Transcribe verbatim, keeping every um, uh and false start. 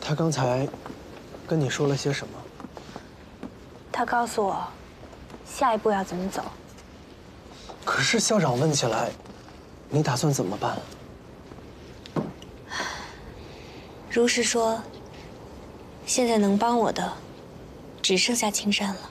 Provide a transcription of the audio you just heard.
他刚才跟你说了些什么？ 他告诉我，下一步要怎么走。 可是校长问起来，你打算怎么办？ 如是说，现在能帮我的，只剩下青山了。